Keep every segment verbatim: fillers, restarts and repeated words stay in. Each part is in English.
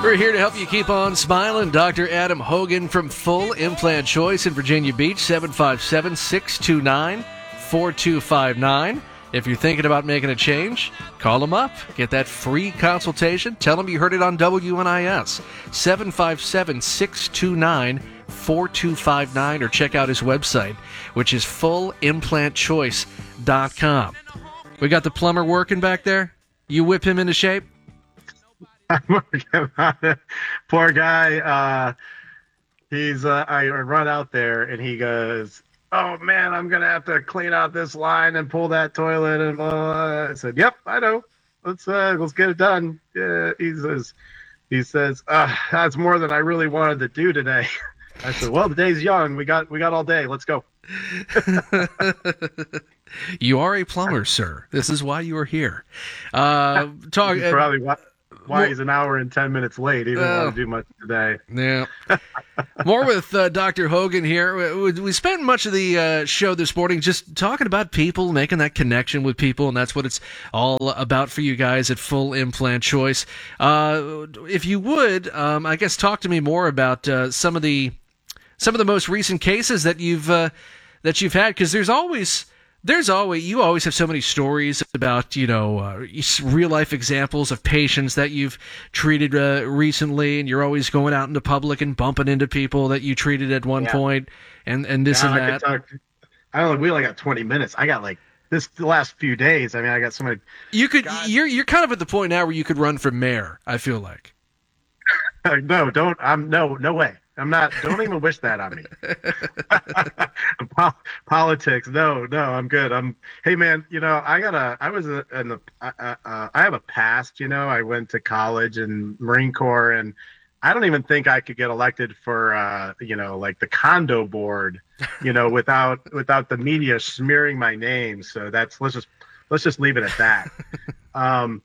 We're here to help you keep on smiling. Doctor Adam Hogan from Full Implant Choice in Virginia Beach, seven five seven, six two nine, four two five nine. If you're thinking about making a change, call them up. Get that free consultation. Tell them you heard it on W N I S. seven five seven, six two nine, four two five nine, or check out his website, which is full implant choice dot com. We got the plumber working back there? You whip him into shape? I'm working on it. Poor guy. Uh, he's. Uh, I run out there and he goes, "Oh man, I'm gonna have to clean out this line and pull that toilet." And blah, blah, blah. I said, "Yep, I know. Let's uh, let's get it done." Yeah, he says, "He says uh, that's more than I really wanted to do today." I said, "Well, the day's young. We got we got all day. Let's go." You are a plumber, sir. This is why you are here. Uh, talk. Probably why, why well, he's an hour and ten minutes late. He didn't uh, want to do much today. Yeah. More with uh, Doctor Hogan here. We, we spent much of the uh, show this morning just talking about people, making that connection with people, and that's what it's all about for you guys at Full Implant Choice. Uh, if you would, um, I guess, talk to me more about uh, some of the some of the most recent cases that you've uh, that you've had, because there's always. There's always, you always have so many stories about, you know, uh, real life examples of patients that you've treated uh, recently, and you're always going out into public and bumping into people that you treated at one yeah. point, and, and this yeah, and I that. Talk, I don't know, we only got twenty minutes. I got like this the last few days. I mean, I got so many. You could, God. you're, you're kind of at the point now where you could run for mayor, I feel like. no, don't, I'm no, no way. I'm not. Don't even wish that on me. Politics, no, no. I'm good. I'm. Hey, man. You know, I got a. I was a, in the. Uh, uh, I have a past. You know, I went to college and Marine Corps, and I don't even think I could get elected for. Uh, you know, like the condo board. You know, without without the media smearing my name. So that's let's just let's just leave it at that. um,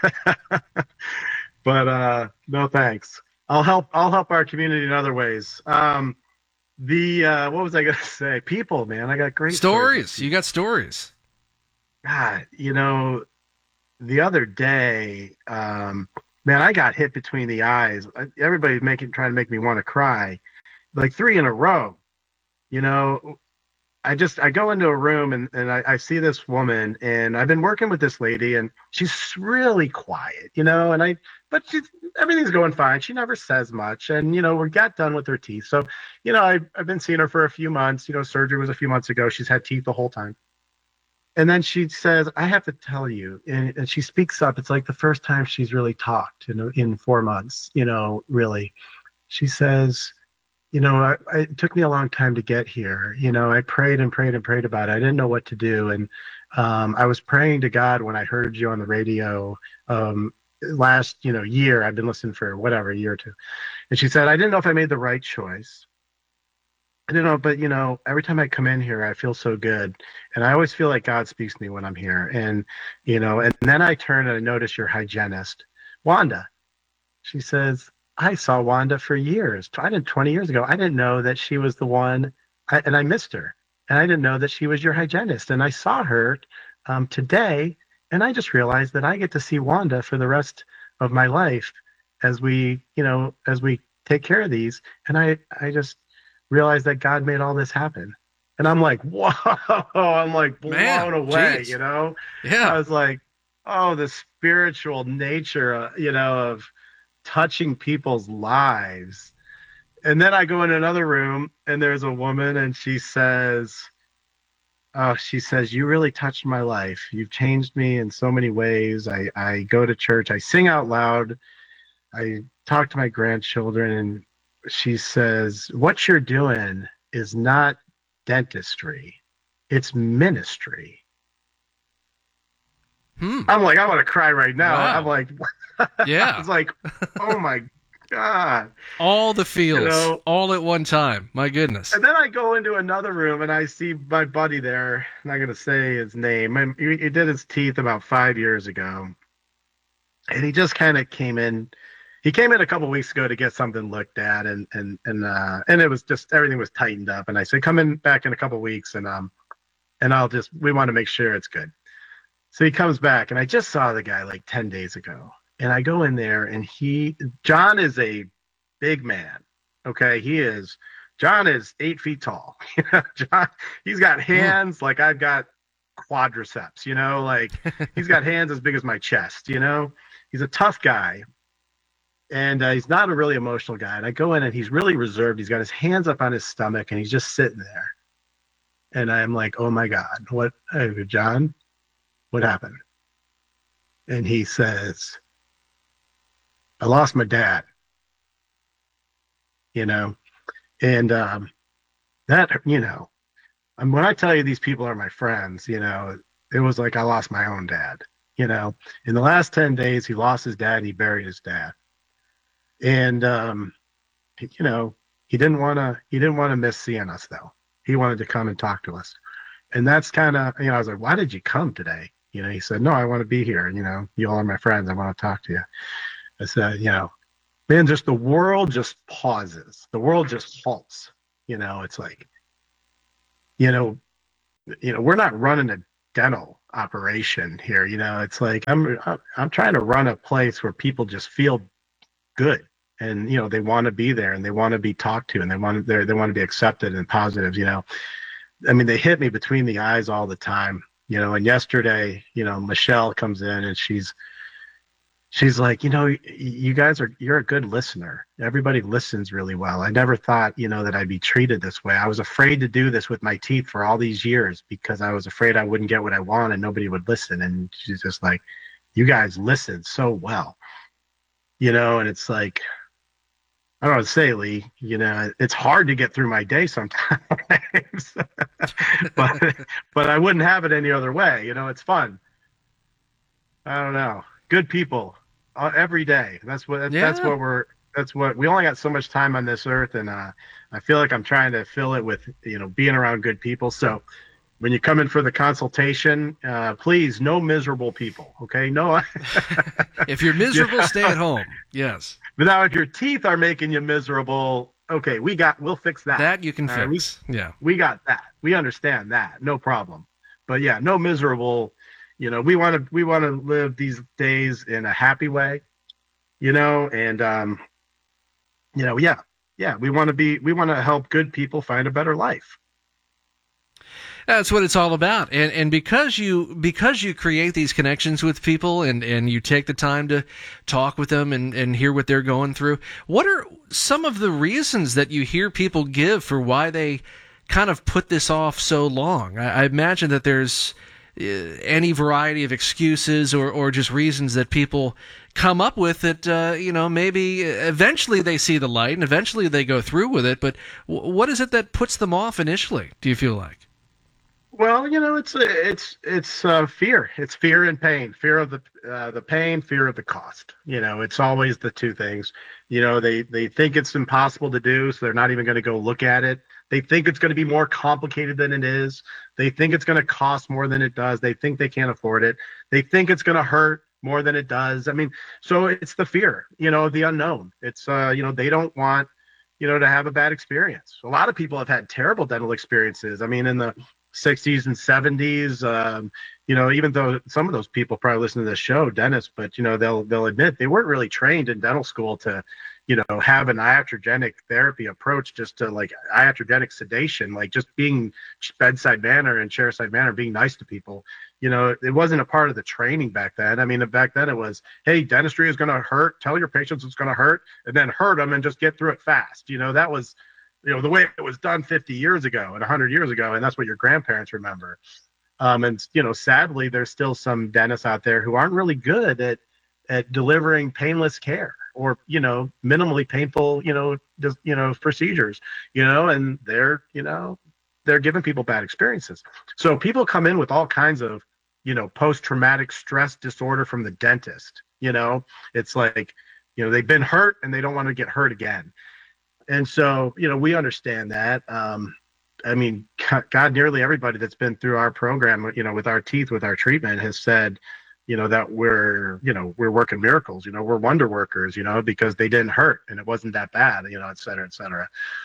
but uh, no thanks. I'll help. I'll help our community in other ways. Um, the uh, what was I gonna say? People, man, I got great stories. stories. You got stories. God, you know, the other day, um, man, I got hit between the eyes. Everybody's making trying to make me want to cry, like three in a row. You know, I just I go into a room and and I, I see this woman, and I've been working with this lady, and she's really quiet, you know, and I. But she's, everything's going fine. She never says much. And, you know, we got done with her teeth. So, you know, I, I've been seeing her for a few months. You know, surgery was a few months ago. She's had teeth the whole time. And then she says, I have to tell you, and, and she speaks up. It's like the first time she's really talked in, in four months, you know, really. She says, you know, I, I, it took me a long time to get here. You know, I prayed and prayed and prayed about it. I didn't know what to do. And um, I was praying to God when I heard you on the radio, um, last, you know, year. I've been listening for whatever, a year or two. And she said, I didn't know if I made the right choice. I don't know, but, you know, every time I come in here, I feel so good. And I always feel like God speaks to me when I'm here. And, you know, and then I turn and I notice your hygienist, Wanda. She says, I saw Wanda for years. I did twenty years ago. I didn't know that she was the one, I, and I missed her. And I didn't know that she was your hygienist. And I saw her um, today. And I just realized that I get to see Wanda for the rest of my life as we, you know, as we take care of these. And I, I just realized that God made all this happen. And I'm like, whoa, I'm like blown Man, away, geez. you know? Yeah. I was like, oh, the spiritual nature, uh, you know, of touching people's lives. And then I go in another room and there's a woman and she says, Oh, she says, you really touched my life. You've changed me in so many ways. I, I go to church. I sing out loud. I talk to my grandchildren. And she says, what you're doing is not dentistry. It's ministry. Hmm. I'm like, I want to cry right now. Wow. I'm like, yeah. It's like, oh, my God. All the feels, you know, all at one time. My goodness. And then I go into another room and I see my buddy there. I'm not going to say his name. He, he did his teeth about five years ago. And he just kind of came in. He came in a couple of weeks ago to get something looked at. And and and uh, and it was just, everything was tightened up. And I said, come in back in a couple of weeks and um and I'll just, we want to make sure it's good. So he comes back and I just saw the guy like ten days ago. And I go in there and he, John is a big man. Okay. He is, John is eight feet tall. You know, John, he's got Mm. hands like I've got quadriceps, you know, like he's got hands as big as my chest, you know, he's a tough guy. And uh, he's not a really emotional guy. And I go in and he's really reserved. He's got his hands up on his stomach and he's just sitting there. And I'm like, oh my God, what, uh, John, what happened? And he says, I lost my dad, you know, and um, that, you know, and when I tell you these people are my friends, you know, it was like I lost my own dad, you know. In the last ten days, he lost his dad and he buried his dad. And, um, you know, he didn't want to, he didn't want to miss seeing us though. He wanted to come and talk to us. And that's kind of, you know, I was like, why did you come today? You know, he said, no, I want to be here. You know, you all are my friends. I want to talk to you. I said, you know, man, just the world just pauses. The world just halts. You know, it's like, you know, you know, we're not running a dental operation here. You know, it's like I'm I'm trying to run a place where people just feel good and you know they want to be there and they want to be talked to and they want to they want to be accepted and positive. You know, I mean, they hit me between the eyes all the time. You know, and yesterday, you know, Michelle comes in and she's she's like, you know, you guys are, you're a good listener. Everybody listens really well. I never thought, you know, that I'd be treated this way. I was afraid to do this with my teeth for all these years because I was afraid I wouldn't get what I want and nobody would listen. And she's just like, you guys listen so well, you know, and it's like, I don't know what to say, Lee, you know, it's hard to get through my day sometimes, but, but I wouldn't have it any other way. You know, it's fun. I don't know. Good people uh, every day. That's what that's, Yeah. that's what we're that's what we only got so much time on this earth, and uh, I feel like I'm trying to fill it with you know being around good people. So when you come in for the consultation, uh, please no miserable people. Okay, no. If you're miserable, Yeah. stay at home. Yes, But now if your teeth are making you miserable, okay, we got we'll fix that. that you can All right, we- fix. Yeah. we got that. We understand that. No problem. But yeah, no miserable. You know, we want to we want to live these days in a happy way. You know, and um, you know, yeah, yeah, we want to be we want to help good people find a better life. That's what it's all about. And and because you because you create these connections with people and, and you take the time to talk with them and, and hear what they're going through, what are some of the reasons that you hear people give for why they kind of put this off so long? I, I imagine that there's uh, any variety of excuses or, or just reasons that people come up with that, uh, you know, maybe eventually they see the light and eventually they go through with it. But w- what is it that puts them off initially, do you feel like? Well, you know, it's it's it's uh, fear. It's fear and pain. Fear of the uh, the pain, fear of the cost. You know, it's always the two things. You know, they they think it's impossible to do, so they're not even going to go look at it. They think it's going to be more complicated than it is. They think it's going to cost more than it does. They think they can't afford it. They think it's going to hurt more than it does. I mean, so it's the fear, you know, the unknown. It's uh, you know, they don't want, you know, to have a bad experience. A lot of people have had terrible dental experiences. I mean, in the sixties and seventies, um, you know, even though some of those people probably listen to this show, dentists, but you know, they'll they'll admit they weren't really trained in dental school to, you know, have an iatrogenic therapy approach, just to like iatrogenic sedation, like just being bedside manner and chairside manner, being nice to people. You know, it wasn't a part of the training back then. I mean, back then it was, hey, dentistry is going to hurt. Tell your patients it's going to hurt, and then hurt them and just get through it fast. You know, that was, you know, the way it was done fifty years ago and one hundred years ago, and that's what your grandparents remember. Um, and you know, sadly, there's still some dentists out there who aren't really good at at delivering painless care or you know minimally painful you know just you know procedures. You know, and they're you know they're giving people bad experiences. So people come in with all kinds of you know post-traumatic stress disorder from the dentist. You know, it's like you know they've been hurt and they don't want to get hurt again. And so, you know, we understand that. Um, I mean, God, nearly everybody that's been through our program, you know, with our teeth, with our treatment has said, you know, that we're, you know, we're working miracles, you know, we're wonder workers, you know, because they didn't hurt and it wasn't that bad, you know, et cetera, et cetera.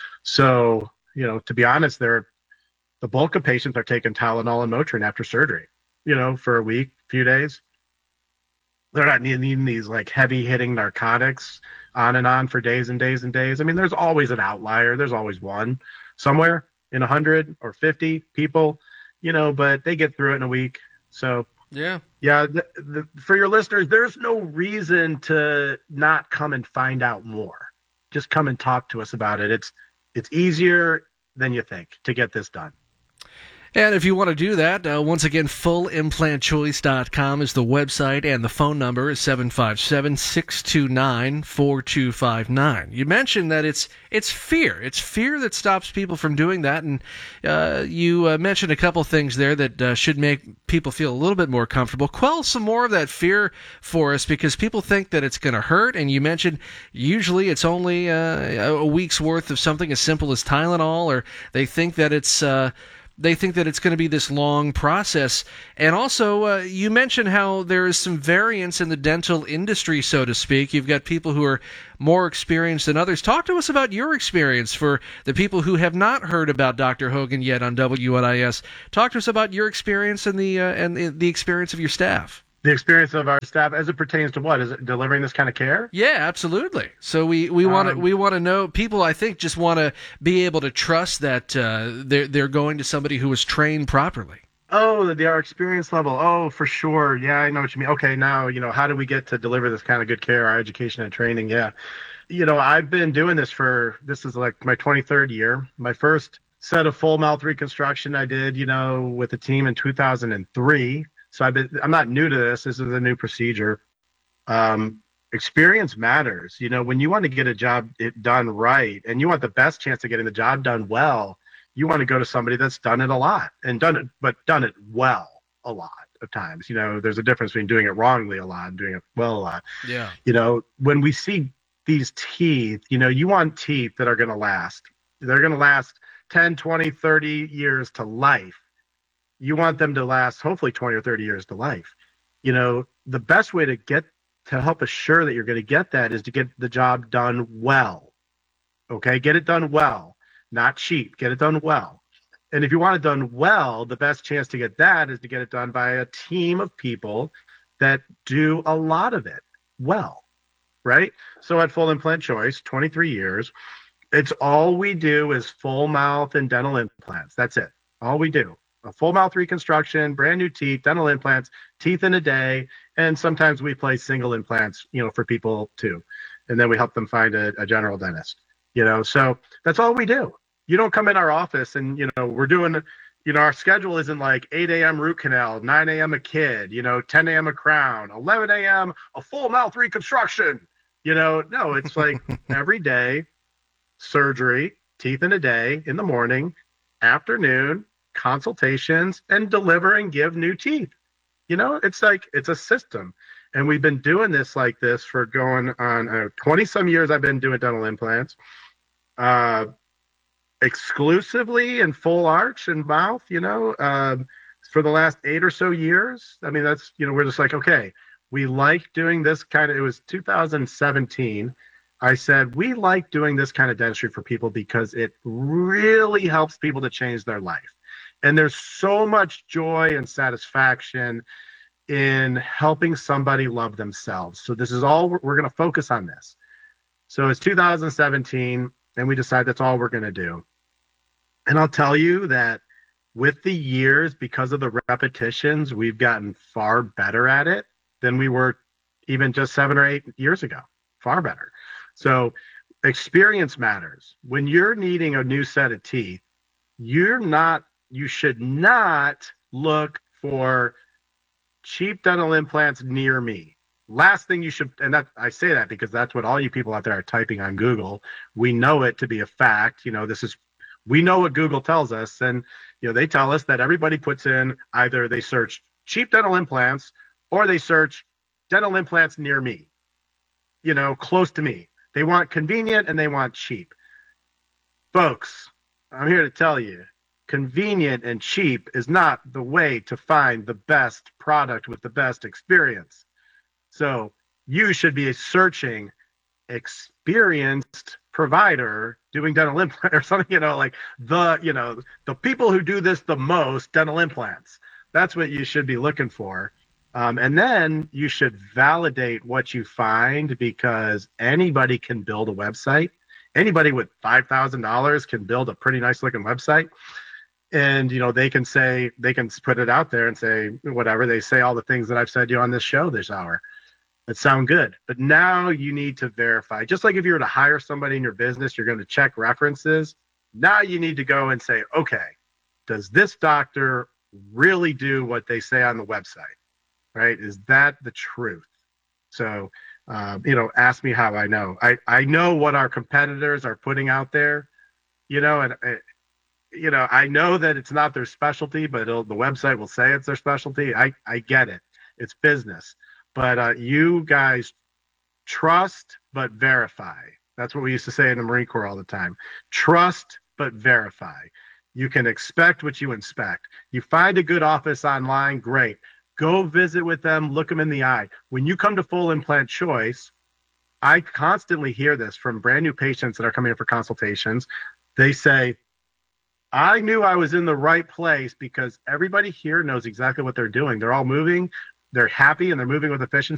So, you know, to be honest, they're, the bulk of patients are taking Tylenol and Motrin after surgery, you know, for a week, few days. They're not needing these like heavy hitting narcotics on and on for days and days and days. I mean, there's always an outlier. There's always one somewhere in a hundred or fifty people, you know, but they get through it in a week. So Yeah. yeah, the, the, for your listeners, there's no reason to not come and find out more. Just come and talk to us about it. It's it's easier than you think to get this done. And if you want to do that, uh, once again, full implant choice dot com is the website, and the phone number is seven five seven, six two nine, four two five nine. You mentioned that it's it's fear. It's fear that stops people from doing that, and uh, you uh, mentioned a couple things there that uh, should make people feel a little bit more comfortable. Quell some more of that fear for us, because people think that it's going to hurt, and you mentioned usually it's only uh, a week's worth of something as simple as Tylenol, or they think that it's... Uh, They think that it's going to be this long process. And also, uh, you mentioned how there is some variance in the dental industry, so to speak. You've got people who are more experienced than others. Talk to us about your experience for the people who have not heard about Doctor Hogan yet on W N I S. Talk to us about your experience and the uh, and the, the experience of your staff. The experience of our staff as it pertains to what? Is it delivering this kind of care? Yeah, absolutely. So we, we want to Um, we want to know, people I think just want to be able to trust that uh, they're they're going to somebody who was trained properly. Oh, the, the our experience level. Oh, for sure. Yeah, I know what you mean. Okay, now, you know, how do we get to deliver this kind of good care, our education and training? Yeah. You know, I've been doing this for, this is like my twenty-third year. My first set of full mouth reconstruction I did, you know, with a team in two thousand three. So I've been, I'm not new to this. This is a new procedure. Um, experience matters. You know, when you want to get a job it done right, and you want the best chance of getting the job done well, you want to go to somebody that's done it a lot and done it, but done it well a lot of times. You know, there's a difference between doing it wrongly a lot and doing it well a lot. Yeah. You know, when we see these teeth, you know, you want teeth that are going to last. They're going to last ten, twenty, thirty years to life. You want them to last hopefully twenty or thirty years to life. You know, the best way to get to help assure that you're going to get that is to get the job done well. Okay, get it done well, not cheap. Get it done well. And if you want it done well, the best chance to get that is to get it done by a team of people that do a lot of it well, right? So at Full Implant Choice, twenty-three years, it's all we do is full mouth and dental implants. That's it. All we do. A full mouth reconstruction, brand new teeth, dental implants, teeth in a day, and sometimes we place single implants, you know, for people too. And then we help them find a, a general dentist, you know. So that's all we do. You don't come in our office and, you know, we're doing, you know, our schedule isn't like eight a.m. root canal, nine a.m. a kid, you know, ten a.m. a crown, eleven a.m. a full mouth reconstruction, you know. No, it's like every day, surgery, teeth in a day, in the morning, afternoon, consultations, and deliver and give new teeth. You know, it's like, it's a system. And we've been doing this like this for going on uh, twenty some years. I've been doing dental implants uh, exclusively in full arch and mouth, you know, um, for the last eight or so years. I mean, that's, you know, we're just like, okay, we like doing this kind of, it was two thousand seventeen. I said, we like doing this kind of dentistry for people because it really helps people to change their life. And there's so much joy and satisfaction in helping somebody love themselves. So this is all, we're, we're going to focus on this. So it's two thousand seventeen, and we decide that's all we're going to do. And I'll tell you that with the years, because of the repetitions, we've gotten far better at it than we were even just seven or eight years ago. Far better. So experience matters. When you're needing a new set of teeth, you're not, you should not look for cheap dental implants near me. Last thing you should, and that I say that because that's what all you people out there are typing on Google. We know it to be a fact. You know, this is, we know what Google tells us. And, you know, they tell us that everybody puts in either they search cheap dental implants or they search dental implants near me, you know, close to me. They want convenient and they want cheap. Folks, I'm here to tell you, convenient and cheap is not the way to find the best product with the best experience. So you should be searching experienced provider doing dental implant or something, you know, like the, you know, the people who do this the most, dental implants. That's what you should be looking for. Um, and then you should validate what you find because anybody can build a website. Anybody with five thousand dollars can build a pretty nice looking website. And, you know, they can say, they can put it out there and say, whatever, they say all the things that I've said to you on this show this hour that sound good. But now you need to verify. Just like if you were to hire somebody in your business, you're going to check references. Now you need to go and say, okay, does this doctor really do what they say on the website? Right? Is that the truth? So, um, you know, ask me how I know. I, I know what our competitors are putting out there, you know, and, uh, you know, I know that it's not their specialty, but it'll, the website will say it's their specialty. I, I get it. It's business. But uh, you guys trust but verify. That's what we used to say in the Marine Corps all the time. Trust but verify. You can expect what you inspect. You find a good office online, great. Go visit with them, look them in the eye. When you come to Full Implant Choice, I constantly hear this from brand new patients that are coming in for consultations. They say, I knew I was in the right place because everybody here knows exactly what they're doing. They're all moving, they're happy, and they're moving with efficiency.